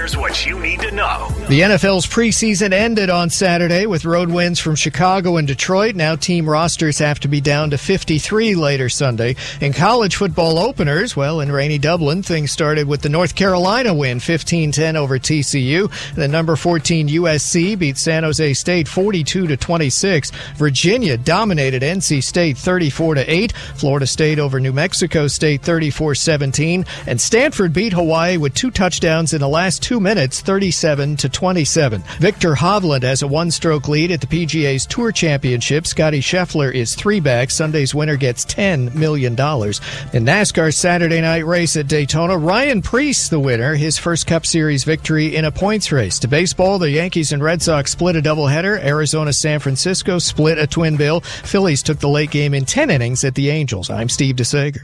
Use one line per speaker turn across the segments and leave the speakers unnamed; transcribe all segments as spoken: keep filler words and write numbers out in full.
Here's what you need to know.
The N F L's preseason ended on Saturday with road wins from Chicago and Detroit. Now team rosters have to be down to fifty-three later Sunday. In college football openers, well, in rainy Dublin, things started with the North Carolina win, fifteen ten over T C U. The number fourteen U S C beat San Jose State forty-two to twenty-six. Virginia dominated N C State thirty-four to eight. Florida State over New Mexico State thirty-four seventeen. And Stanford beat Hawaii with two touchdowns in the last two minutes, thirty-seven to twenty-seven. Victor Hovland has a one-stroke lead at the P G A's Tour Championship. Scotty Scheffler is three back. Sunday's winner gets ten million dollars. In NASCAR's Saturday night race at Daytona, Ryan Preece the winner, his first Cup Series victory in a points race. To baseball, the Yankees and Red Sox split a doubleheader. Arizona-San Francisco split a twin bill. Phillies took the late game in ten innings at the Angels. I'm Steve DeSager.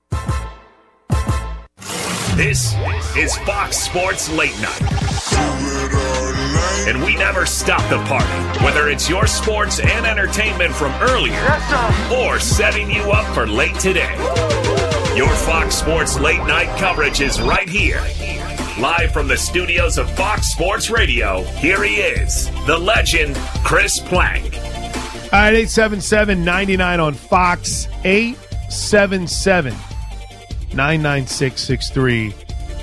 This is Fox Sports Late Night. And we never stop the party, whether it's your sports and entertainment from earlier or setting you up for late today. Your Fox Sports Late Night coverage is right here. Live from the studios of Fox Sports Radio, here he is, the legend, Chris Plank.
All right, eight seven seven, nine nine on Fox, eight seven seven, nine nine six, six three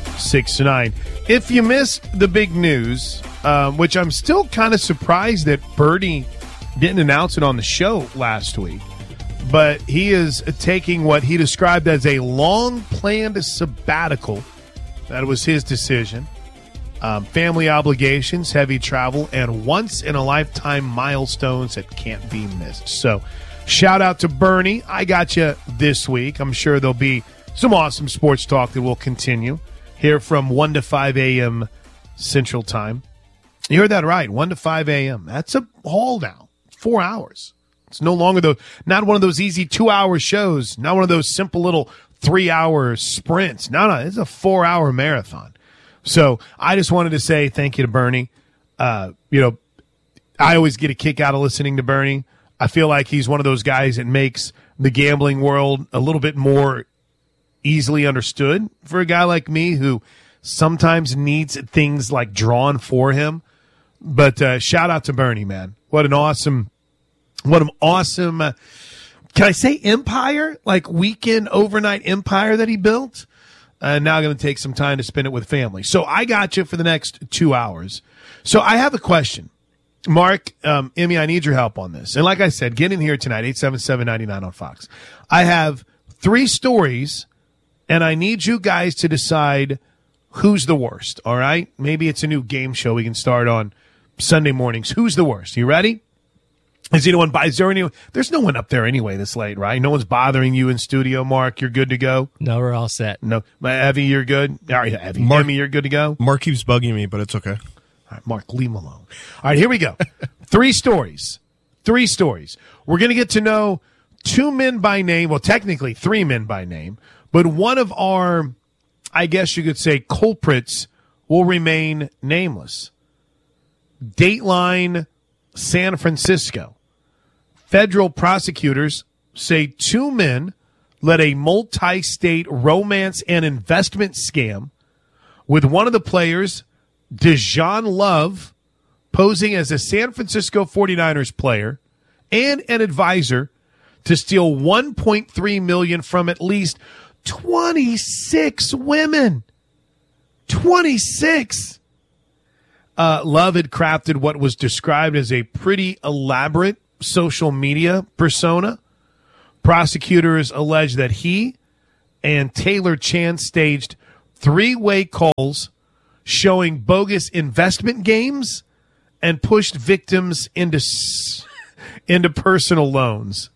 six nine. If you missed the big news, um, which I'm still kind of surprised that Bernie didn't announce it on the show last week, but he is taking what he described as a long-planned sabbatical. That was his decision. Um, family obligations, heavy travel, and once-in-a-lifetime milestones that can't be missed. So, shout out to Bernie. I got you this week. I'm sure there'll be some awesome sports talk that will continue here from one to five a.m. Central Time. You heard that right, one to five a.m. That's a haul now, four hours. It's no longer the not one of those easy two-hour shows, not one of those simple little three-hour sprints. No, no, it's a four-hour marathon. So I just wanted to say thank you to Bernie. Uh, you know, I always get a kick out of listening to Bernie. I feel like he's one of those guys that makes the gambling world a little bit more easily understood for a guy like me who sometimes needs things like drawn for him. But uh, shout out to Bernie, man. What an awesome, what an awesome, uh, can I say empire? Like weekend overnight empire that he built. And uh, now going to take some time to spend it with family. So I got you for the next two hours. So I have a question. Mark, um, Emmy, I need your help on this. And like I said, get in here tonight, eight seven seven, nine nine on Fox. I have three stories, and I need you guys to decide who's the worst, all right? Maybe it's a new game show we can start on Sunday mornings. Who's the worst? You ready? Is anyone by? Is there anyone? There's no one up there anyway this late, right? No one's bothering you in studio, Mark. You're good to go?
No, we're all set.
No. Evie, you're good? All right, Evie.
Mark,
Emmy, you're good to go?
Mark keeps bugging me, but it's okay.
All right, Mark, leave him alone. All right, here we go. Three stories. Three stories. We're going to get to know two men by name. Well, technically three men by name. But one of our, I guess you could say, culprits will remain nameless. Dateline San Francisco. Federal prosecutors say two men led a multi-state romance and investment scam with one of the players, Dejon Love, posing as a San Francisco forty-niners player and an advisor to steal one point three million dollars from at least twenty-six women. twenty-six. Uh, Love had crafted what was described as a pretty elaborate social media persona. Prosecutors allege that he and Taylor Chan staged three-way calls showing bogus investment games and pushed victims into into personal loans.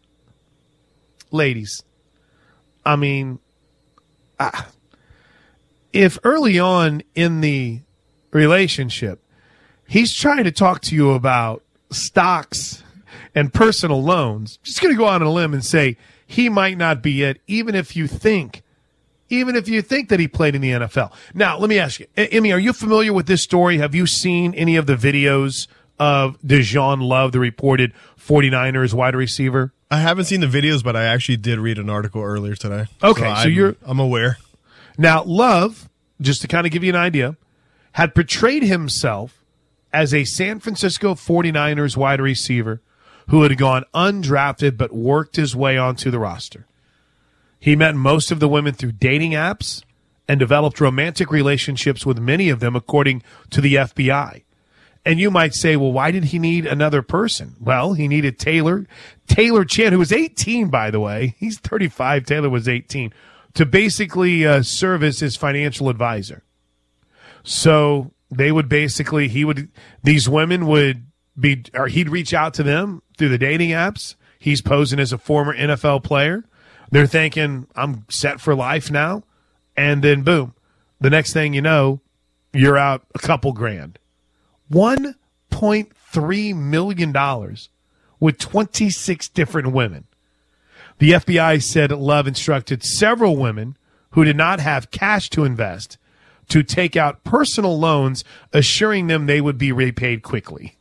Ladies, I mean, I, if early on in the relationship he's trying to talk to you about stocks and personal loans, just going to go out on a limb and say he might not be it, even if you think, even if you think that he played in the N F L. Now, let me ask you, Emmy, are you familiar with this story? Have you seen any of the videos of Dejon Love, the reported forty-niners wide receiver?
I haven't seen the videos, but I actually did read an article earlier today.
Okay, so,
so I'm,
you're
I'm aware.
Now, Love, just to kind of give you an idea, had portrayed himself as a San Francisco forty-niners wide receiver who had gone undrafted but worked his way onto the roster. He met most of the women through dating apps and developed romantic relationships with many of them, according to the F B I. And you might say, well, why did he need another person? Well, he needed Taylor, Taylor Chan, who was eighteen, by the way. He's thirty-five. Taylor was eighteen, to basically uh, serve as his financial advisor. So they would basically, he would, these women would be, or he'd reach out to them through the dating apps. He's posing as a former N F L player. They're thinking, I'm set for life now. And then boom, the next thing you know, you're out a couple grand. one point three million dollars with twenty-six different women. The F B I said Love instructed several women who did not have cash to invest to take out personal loans, assuring them they would be repaid quickly.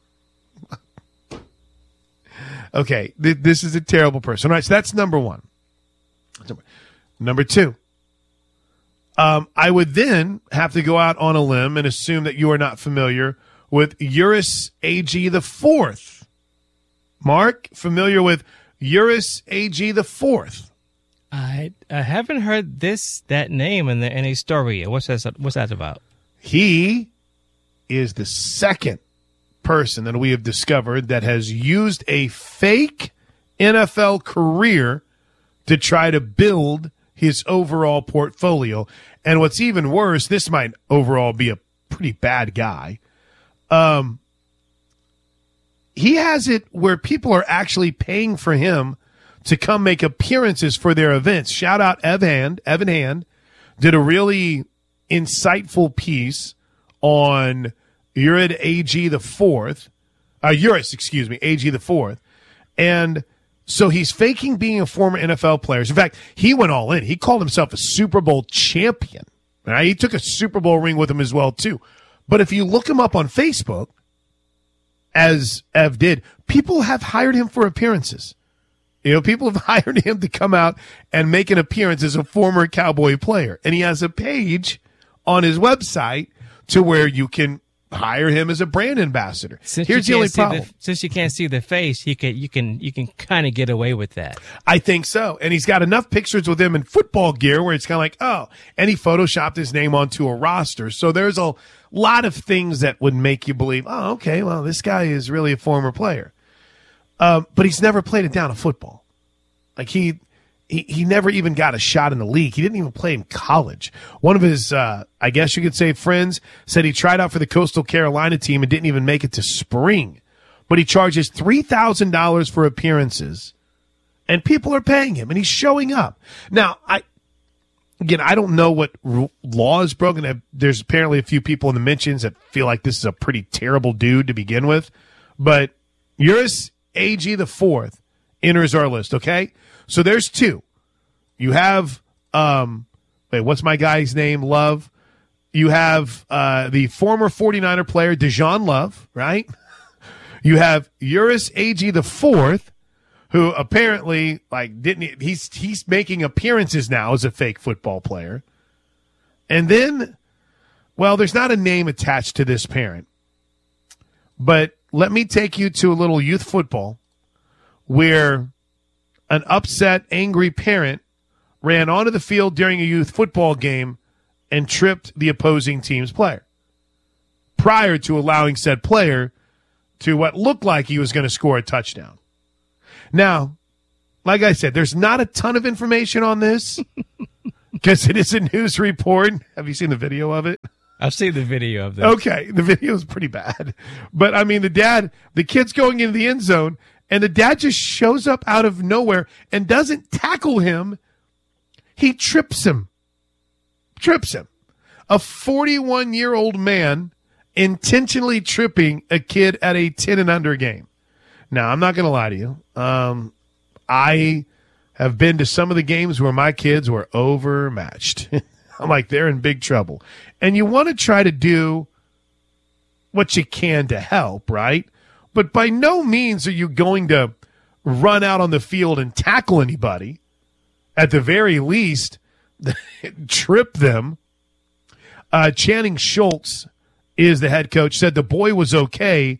Okay, th- this is a terrible person. All right, so that's number one. Number two. Um, I would then have to go out on a limb and assume that you are not familiar with Uris A G the Fourth. Mark, familiar with Uris A G the Fourth?
I I haven't heard this that name in the in a story yet. What's that? What's that about?
He is the second person that we have discovered that has used a fake N F L career to try to build his overall portfolio. And what's even worse, this might overall be a pretty bad guy. Um, he has it where people are actually paying for him to come make appearances for their events. Shout out Evan Hand. Evan Hand did a really insightful piece on Urid A G the Fourth, uh, Uris, excuse me, A G the Fourth, and so he's faking being a former N F L player. In fact, he went all in. He called himself a Super Bowl champion. Right? He took a Super Bowl ring with him as well, too. But if you look him up on Facebook, as Ev did, people have hired him for appearances. You know, people have hired him to come out and make an appearance as a former Cowboy player. And he has a page on his website to where you can hire him as a brand ambassador.
Since
Here's the only problem.
The, since you can't see the face, you can you can you can kind of get away with that.
I think so. And he's got enough pictures with him in football gear where it's kind of like, oh, and he photoshopped his name onto a roster. So there's a lot of things that would make you believe, oh, okay, well, this guy is really a former player. Um, but he's never played it down in football. Like he, he, he never even got a shot in the league. He didn't even play in college. One of his, uh, I guess you could say, friends said he tried out for the Coastal Carolina team and didn't even make it to spring. But he charges three thousand dollars for appearances, and people are paying him, and he's showing up. Now, I again, I don't know what r- law is broken. There's apparently a few people in the mentions that feel like this is a pretty terrible dude to begin with. But Uris A G the Fourth enters our list, okay? So there's two. You have, um, wait, what's my guy's name? Love. You have uh, the former forty-niner player, Deshaun Love, right? You have Uris A G the Fourth, who apparently, like, didn't, he's, he's making appearances now as a fake football player. And then, well, there's not a name attached to this parent. But let me take you to a little youth football where an upset, angry parent ran onto the field during a youth football game and tripped the opposing team's player prior to allowing said player to what looked like he was going to score a touchdown. Now, like I said, there's not a ton of information on this because it is a news report. Have you seen the video of it?
I've seen the video of this.
Okay, the video is pretty bad. But, I mean, the dad, the kid's going into the end zone, and the dad just shows up out of nowhere and doesn't tackle him. He trips him. Trips him. A forty-one-year-old man intentionally tripping a kid at a ten and under game. Now, I'm not going to lie to you. Um, I have been to some of the games where my kids were overmatched. I'm like, they're in big trouble. And you want to try to do what you can to help, right? But by no means are you going to run out on the field and tackle anybody. At the very least, trip them. Uh, Channing Schultz is the head coach, said the boy was okay,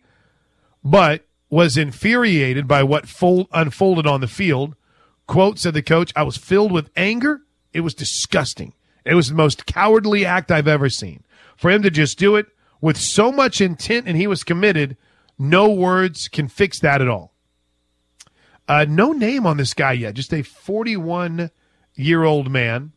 but was infuriated by what fold, unfolded on the field. Quote, said the coach, I was filled with anger. It was disgusting. It was the most cowardly act I've ever seen. For him to just do it with so much intent and he was committed, no words can fix that at all. Uh, no name on this guy yet, just a forty-one-year-old man.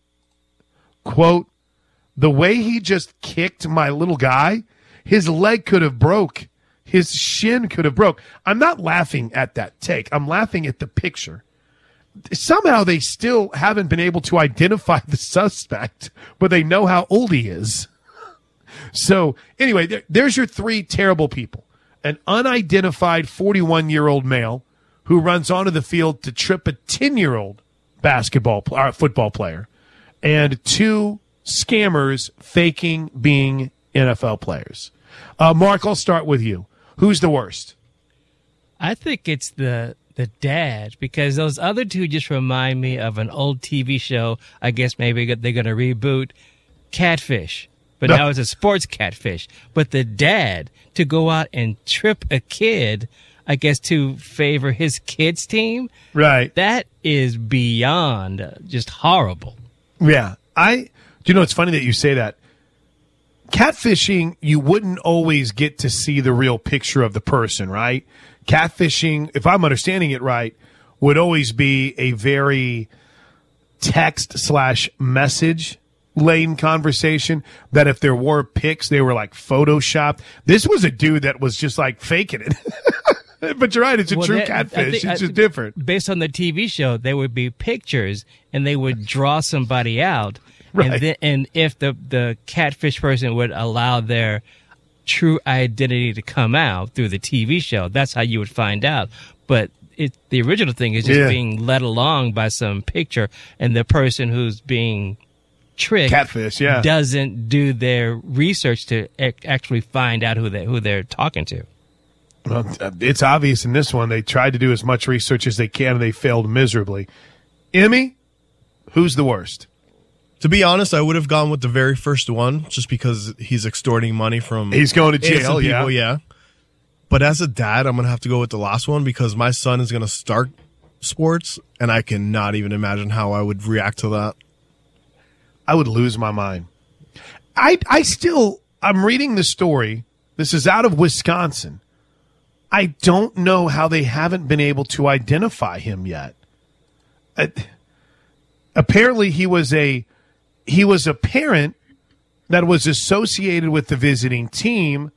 Quote, the way he just kicked my little guy, his leg could have broke. His shin could have broke. I'm not laughing at that take. I'm laughing at the picture. Somehow they still haven't been able to identify the suspect, but they know how old he is. So anyway, there, there's your three terrible people. An unidentified forty-one-year-old male who runs onto the field to trip a ten-year-old basketball or football player, and two scammers faking being N F L players. Uh, Mark, I'll start with you. Who's the worst?
I think it's the the dad, because those other two just remind me of an old T V show. I guess maybe they're going to reboot Catfish, but
No.
now it's a sports catfish. But the dad to go out and trip a kid, I guess to favor his kid's team,
Right.
that is beyond uh, just horrible.
Yeah. I do you know it's funny that you say that. Catfishing, you wouldn't always get to see the real picture of the person, right? Catfishing, if I'm understanding it right, would always be a very text slash message laden conversation that if there were pics, they were like photoshopped. This was a dude that was just like faking it. But you're right, it's a
Well,
true
that- I
catfish.
think-
It's
I-
just different.
Based on the T V show, there would be pictures, and they would draw somebody out.
Right.
And, then, and if the, the catfish person would allow their true identity to come out through the T V show, that's how you would find out. But it, the original thing is just
Yeah.
being led along by some picture, and the person who's being tricked
Catfish, yeah.
doesn't do their research to ac- actually find out who they who they're talking to.
Well, it's obvious in this one. They tried to do as much research as they can, and they failed miserably. Emmy, who's the worst?
To be honest, I would have gone with the very first one just because he's extorting money from
He's going to jail,
innocent people,
yeah.
yeah. But as a dad, I'm going to have to go with the last one because my son is going to start sports, and I cannot even imagine how I would react to that.
I would lose my mind. I I still I'm reading the story. This is out of Wisconsin. I don't know how they haven't been able to identify him yet. Uh, apparently, he was a he was a parent that was associated with the visiting team.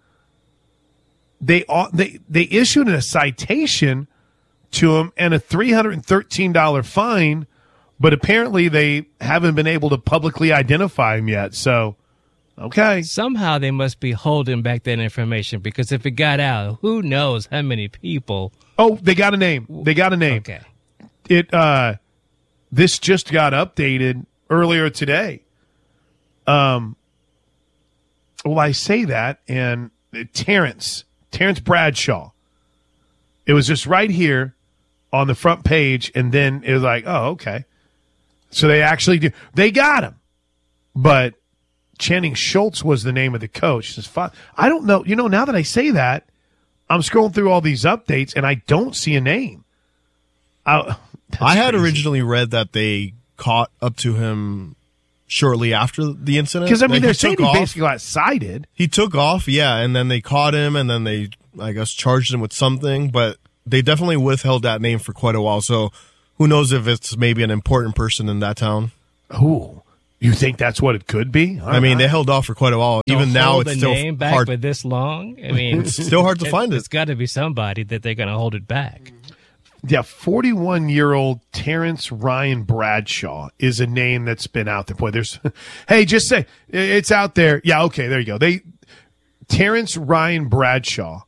They they they issued a citation to him and a three hundred thirteen dollars fine, but apparently they haven't been able to publicly identify him yet. So, okay.
Somehow they must be holding back that information, because if it got out, who knows how many people.
Oh, they got a name. They got a name.
Okay.
It uh this just got updated earlier today. Um well, I say that, and Terrence Terrence Bradshaw. It was just right here on the front page, and then it was like, oh, okay. So they actually do. They got him. But Channing Schultz was the name of the coach. It's fun. I don't know. You know, now that I say that, I'm scrolling through all these updates, and I don't see a name. I,
I had
crazy.
originally read that they caught up to him shortly after the incident.
Because, I mean,
Like,
they're
he
saying
took
he
off.
basically got cited.
He took off, yeah, and then they caught him, and then they, I guess, charged him with something, but they definitely withheld that name for quite a while, so who knows if it's maybe an important person in that town.
Ooh, you think that's what it could be? All
I mean,
right.
they held off for quite a while. Even
Don't
now,
hold
it's
the
still
name back
hard.
for this long. I mean,
It's still hard to
it-
find it.
It's got to be somebody that they're going to hold it back.
Yeah, forty-one-year-old Terrence Ryan Bradshaw is a name that's been out there. Boy, there's, hey, just say it's out there. Yeah, okay, there you go. They Terrence Ryan Bradshaw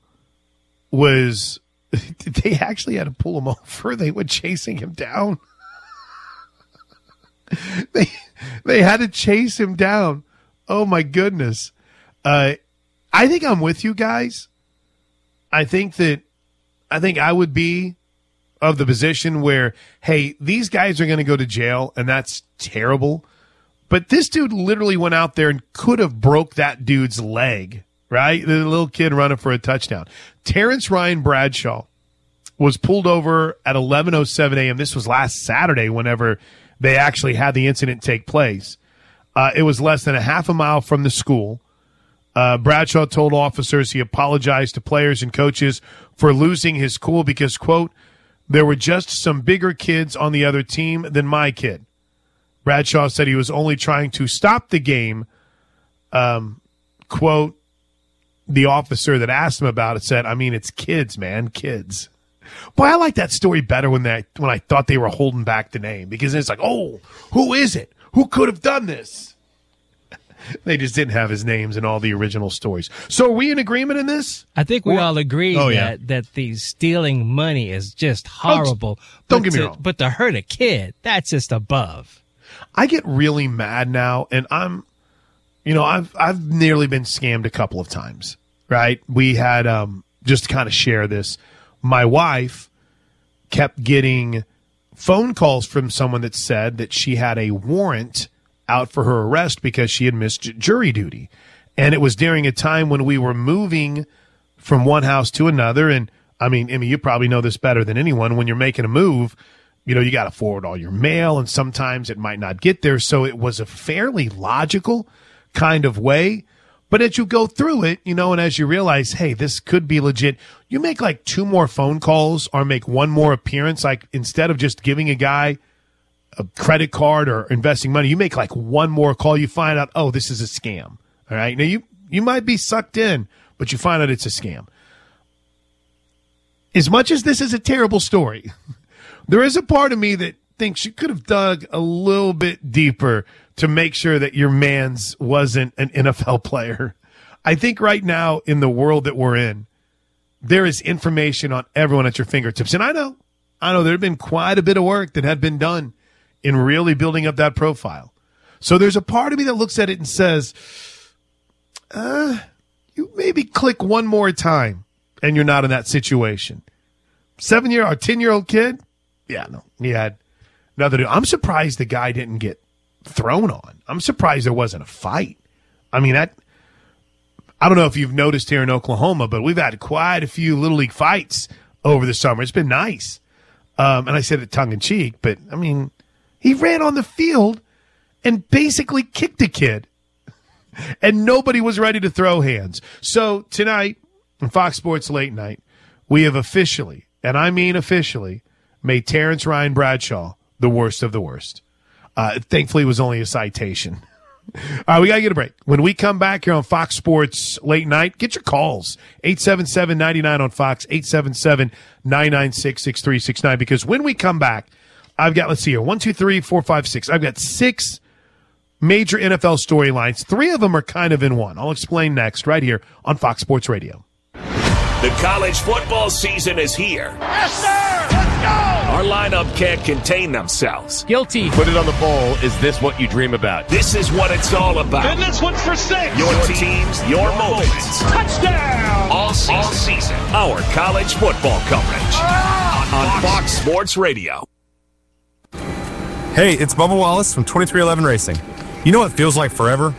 was. They actually had to pull him over. They were chasing him down. they they had to chase him down. Oh my goodness. Uh, I think I'm with you guys. I think that I think I would be of the position where, hey, these guys are going to go to jail, and that's terrible. But this dude literally went out there and could have broke that dude's leg, right? The little kid running for a touchdown. Terrence Ryan Bradshaw was pulled over at eleven oh seven a.m. This was last Saturday whenever they actually had the incident take place. Uh, it was less than a half a mile from the school. Uh, Bradshaw told officers he apologized to players and coaches for losing his cool because, quote, there were just some bigger kids on the other team than my kid. Bradshaw said he was only trying to stop the game. Um, quote, the officer that asked him about it said, I mean, it's kids, man, kids. Boy, I like that story better when they, when I thought they were holding back the name, because it's like, oh, who is it? Who could have done this? They just didn't have his names in all the original stories. So are we in agreement in this?
I think we or, all agree
oh,
that,
yeah.
that the stealing money is just horrible.
Oh, don't
but
get me
to,
wrong.
But to hurt a kid, that's just above.
I get really mad now, and I'm, you know, I've I've nearly been scammed a couple of times, right? We had, um, just to kind of share this, my wife kept getting phone calls from someone that said that she had a warrant out for her arrest because she had missed jury duty. And it was during a time when we were moving from one house to another. And I mean, I mean, you probably know this better than anyone. When you're making a move, you know, you got to forward all your mail, and sometimes it might not get there. So it was a fairly logical kind of way. But as you go through it, you know, and as you realize, hey, this could be legit, you make like two more phone calls or make one more appearance. Like instead of just giving a guy a credit card or investing money, you make like one more call. You find out, oh, this is a scam. All right. Now you, you might be sucked in, but you find out it's a scam. As much as this is a terrible story, there is a part of me that thinks you could have dug a little bit deeper to make sure that your man's wasn't an N F L player. I think right now in the world that we're in, there is information on everyone at your fingertips. And I know, I know there had been quite a bit of work that had been done in really building up that profile. So there's a part of me that looks at it and says, uh, you maybe click one more time and you're not in that situation. Seven-year or ten-year-old kid? Yeah, no, he had nothing to do. I'm surprised the guy didn't get thrown on. I'm surprised there wasn't a fight. I mean, that, I don't know if you've noticed here in Oklahoma, but we've had quite a few Little League fights over the summer. It's been nice. Um, and I said it tongue-in-cheek, but, I mean, he ran on the field and basically kicked a kid, and nobody was ready to throw hands. So tonight on Fox Sports Late Night, we have officially, and I mean officially, made Terrence Ryan Bradshaw the worst of the worst. Uh, thankfully, it was only a citation. All right, we got to get a break. When we come back here on Fox Sports Late Night, get your calls. eight seven seven, nine nine on Fox, eight seven seven, nine nine six, six three six nine. Because when we come back, I've got, let's see here, one, two, three, four, five, six. I've got six major N F L storylines. Three of them are kind of in one. I'll explain next right here on Fox Sports Radio.
The college football season is here.
Yes, sir! Let's go!
Our lineup can't contain themselves.
Guilty.
Put it on the bowl. Is this what you dream about?
This is what it's all about.
And this one's for six.
Your teams, your moments.
Touchdown!
All season. All season. Our college football coverage
Ah!
on Fox Sports Radio.
Hey, it's Bubba Wallace from twenty-three eleven Racing. You know what feels like forever?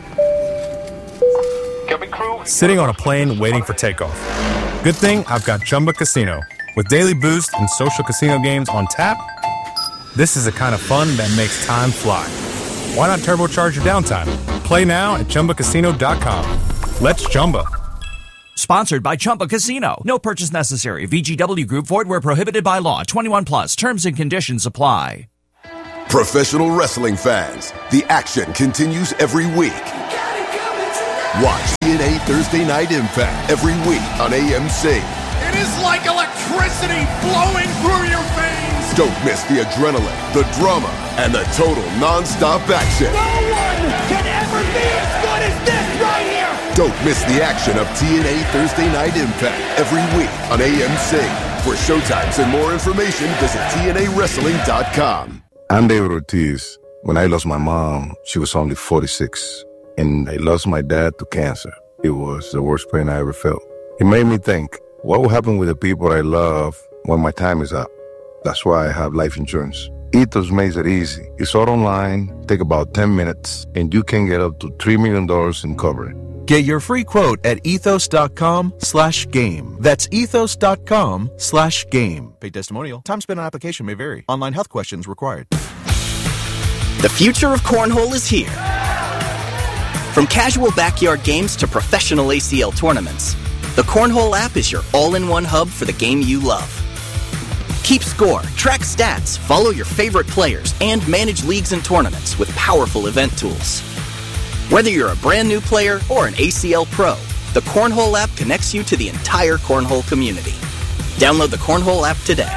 Sitting on a plane waiting for takeoff. Good thing I've got Chumba Casino. With daily boost and social casino games on tap, this is the kind of fun that makes time fly. Why not turbocharge your downtime? Play now at Chumba Casino dot com. Let's Chumba.
Sponsored by Chumba Casino. No purchase necessary. V G W Group. Void where prohibited by law. twenty-one plus. Terms and conditions apply.
Professional wrestling fans, the action continues every week. Watch T N A Thursday Night Impact every week on A M C.
It is like electricity flowing through your veins.
Don't miss the adrenaline, the drama, and the total non-stop action.
No one can ever be as good as this right here.
Don't miss the action of T N A Thursday Night Impact every week on A M C. For showtimes and more information, visit T N A wrestling dot com.
I'm David Ortiz. When I lost my mom, she was only forty-six. And I lost my dad to cancer. It was the worst pain I ever felt. It made me think, what will happen with the people I love when my time is up? That's why I have life insurance. Ethos makes it easy. It's all online, take about ten minutes, and you can get up to three million dollars in coverage.
Get your free quote at ethos.com slash game. That's ethos.com slash game. Paid testimonial. Time spent on application may vary. Online health questions required.
The future of cornhole is here. From casual backyard games to professional A C L tournaments, the Cornhole app is your all-in-one hub for the game you love. Keep score, track stats, follow your favorite players, and manage leagues and tournaments with powerful event tools. Whether you're a brand new player or an A C L pro, the Cornhole app connects you to the entire cornhole community. Download the Cornhole app today.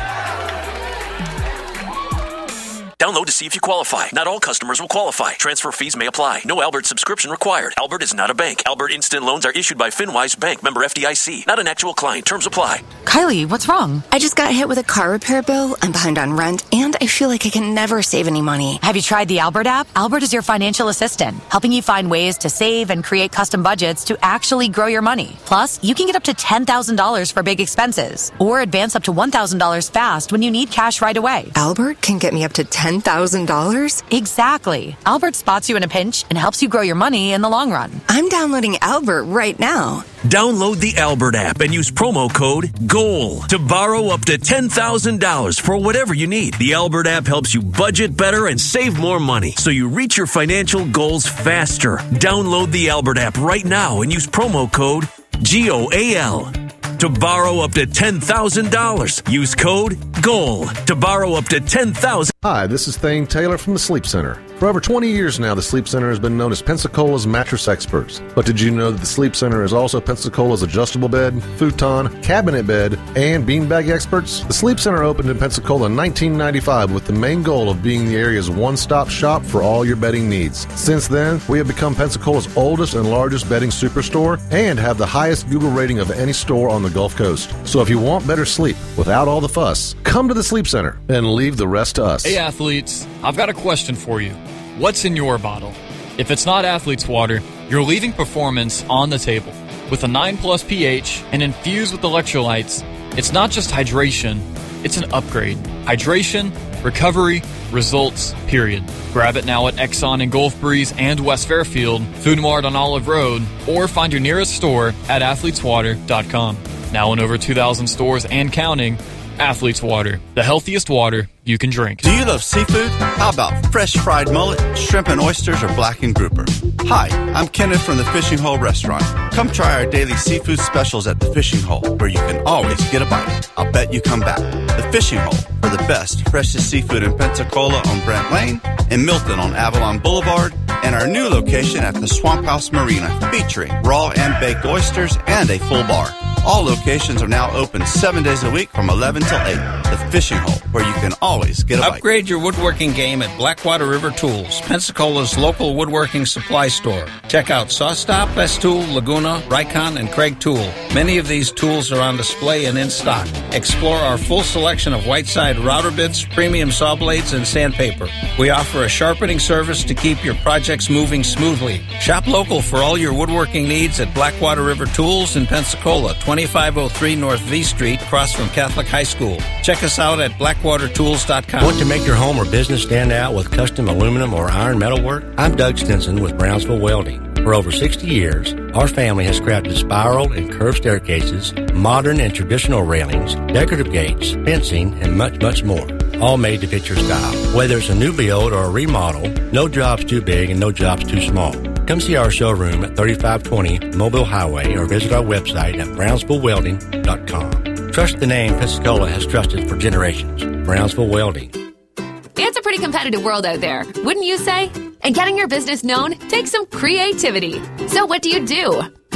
Download to see if you qualify. Not all customers will qualify. Transfer fees may apply. No Albert subscription required. Albert is not a bank. Albert Instant Loans are issued by FinWise Bank, member F D I C. Not an actual client. Terms apply.
Kylie, what's wrong? I just got hit with a car repair bill. I'm behind on rent, and I feel like I can never save any money.
Have you tried the Albert app? Albert is your financial assistant, helping you find ways to save and create custom budgets to actually grow your money. Plus, you can get up to ten thousand dollars for big expenses, or advance up to one thousand dollars fast when you need cash right away.
Albert can get me up to ten thousand dollars?
Exactly. Albert spots you in a pinch and helps you grow your money in the long run.
I'm downloading Albert right now.
Download the Albert app and use promo code GOAL to borrow up to ten thousand dollars for whatever you need. The Albert app helps you budget better and save more money so you reach your financial goals faster. Download the Albert app right now and use promo code G O A L to borrow up to ten thousand dollars. Use code GOAL to borrow up to ten thousand dollars.
Hi, this is Thane Taylor from the Sleep Center. For over twenty years now, the Sleep Center has been known as Pensacola's mattress experts. But did you know that the Sleep Center is also Pensacola's adjustable bed, futon, cabinet bed, and beanbag experts? The Sleep Center opened in Pensacola in nineteen ninety-five with the main goal of being the area's one-stop shop for all your bedding needs. Since then, we have become Pensacola's oldest and largest bedding superstore and have the highest Google rating of any store on the Gulf Coast. So if you want better sleep without all the fuss, come to the Sleep Center and leave the rest to us.
Hey athletes, I've got a question for you. What's in your bottle? If it's not Athlete's Water, you're leaving performance on the table. With a nine plus pH and infused with electrolytes, it's not just hydration, it's an upgrade. Hydration, recovery, results, period. Grab it now at Exxon in Gulf Breeze and West Fairfield, Food Mart on Olive Road, or find your nearest store at athletes water dot com. Now in over two thousand stores and counting, Athlete's Water, the healthiest water you can drink.
Do you love seafood? How about fresh fried mullet, shrimp and oysters, or blackened grouper? Hi, I'm Kenneth from the Fishing Hole Restaurant. Come try our daily seafood specials at the Fishing Hole, where you can always get a bite. I'll bet you come back. The Fishing Hole, for the best, freshest seafood in Pensacola on Brent Lane, in Milton on Avalon Boulevard, and our new location at the Swamp House Marina, featuring raw and baked oysters and a full bar. All locations are now open seven days a week from eleven till eight. The Fishing Hole, where you can always get a bite.
Upgrade your woodworking game at Blackwater River Tools, Pensacola's local woodworking supply store. Check out SawStop, Festool, Laguna, Rikon, and Craig Tool. Many of these tools are on display and in stock. Explore our full selection of Whiteside router bits, premium saw blades, and sandpaper. We offer a sharpening service to keep your projects moving smoothly. Shop local for all your woodworking needs at Blackwater River Tools in Pensacola, twenty-five oh three North V Street, across from Catholic High School. Check us out at blackwater tools dot com.
Want to make your home or business stand out with custom aluminum or iron metal work? I'm Doug Stinson with Brownsville Welding. For over sixty years, our family has crafted spiral and curved staircases, modern and traditional railings, decorative gates, fencing, and much, much more. All made to fit your style. Whether it's a new build or a remodel, no job's too big and no job's too small. Come see our showroom at thirty-five twenty Mobile Highway or visit our website at brownsville welding dot com. Trust the name Pensacola has trusted for generations. Brownsville Welding.
It's a pretty competitive world out there, wouldn't you say? And getting your business known takes some creativity. So what do you do?